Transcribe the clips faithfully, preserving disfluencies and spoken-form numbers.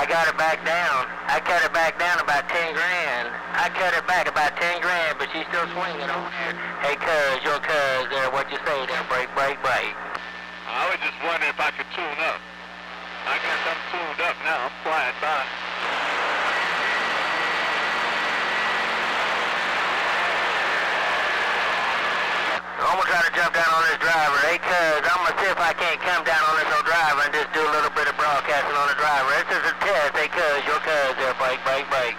I got it back down. I cut it back down about ten grand. I cut it back about ten grand, but she's still swinging over there. Hey, cuz, your cuz there, what you say there? Break, break, break. I was just wondering if I could tune up. I guess I'm tuned up now. I'm flying by. I'm gonna try to jump down on this driver. Hey, cuz, I'm gonna see if I can't come down on this old driver and just do a little bit of broadcasting on the driver. This is a test. Hey, cuz, your cuz there. Break, break, break.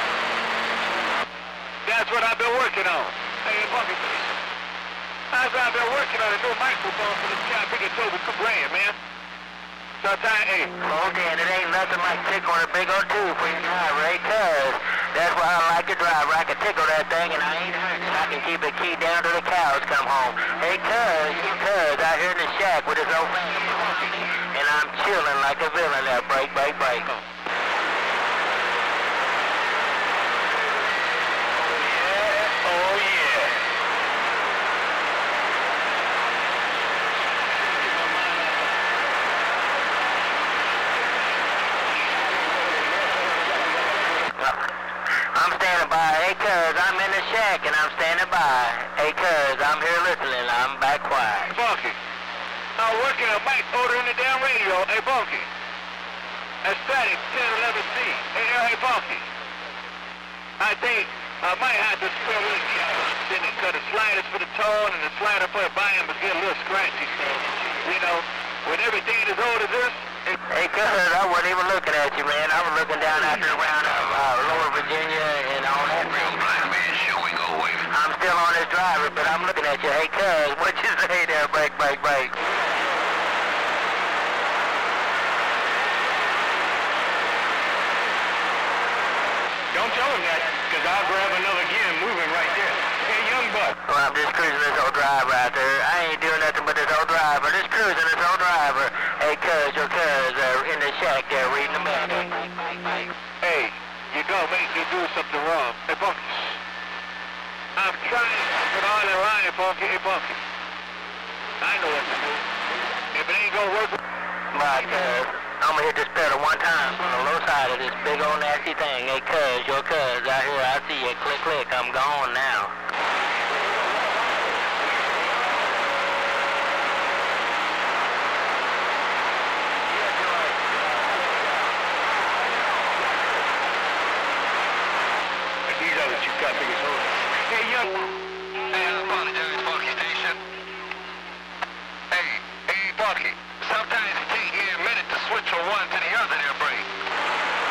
That's what I've been working on. Hey, Bucky, that's what I've been working on. A new microphone for this guy. I think it's over two grand, man. So I tell you, hey. Oh, Dan, it ain't nothing like tickling a big old tube for your driver. Hey, cuz, that's why I like the driver. I can tickle that thing and I ain't hurting. I can keep it keyed down till the cows come home. Hey, cuz, your cuz out here in the shack with his old family. And I'm chilling like a villain there. Break, break, break. I'm standing by. Hey, cuz, I'm in the shack and I'm standing by. Hey, cuz, I'm here listening. I'm back quiet. Bunky, I'm working on mic ordering the damn radio. Hey, Bunky. That's static ten eleven C. Hey, hey, Bunky. I think I might have to spell it. Then it cut the sliders for the tone and the slider for the volume was getting a little scratchy. So, you know, with everything as old as this. Hey, cuz, I wasn't even looking at you, man. I was looking down after around uh, Lower Virginia and all that. Real blind man show we go away. I'm still on this driver, but I'm looking at you. Hey, cuz, what you say there? Break, break, break. Don't tell him that, because I'll grab another gear and move him right there. Hey, young buck. Well, I'm just cruising this old driver out there. I ain't doing nothing but this old driver. Just cruising this old driver. Hey, cuz, your cuz uh, in the shack there reading the mail. Hey, you're gonna make me do something wrong. Hey, Bunky. I'm trying to put on the line, Bunky. Hey, Bunky. I know what to do. If it ain't gonna work... My cuz, I'm gonna hit this pedal one time on the low side of this big old nasty thing. Hey, cuz, your cuz out here. I see you. Click, click. I'm gone now. Hey, young... Hey, I apologize, Bunky Station. Hey, hey, Bunky. Sometimes it takes you a minute to switch from one to the other there, break.